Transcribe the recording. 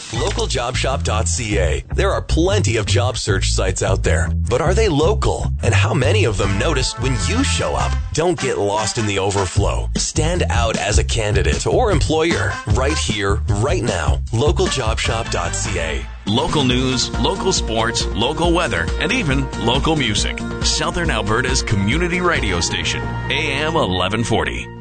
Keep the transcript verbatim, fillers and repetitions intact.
local job shop dot c a. There are plenty of job search sites out there, but are they local? And how many of them notice when you show up? Don't get lost in the overflow. Stand out as a candidate or employer right here, right now. local job shop dot c a. Local news, local sports, local weather, and even local music. Southern Alberta's community radio station, A M eleven forty.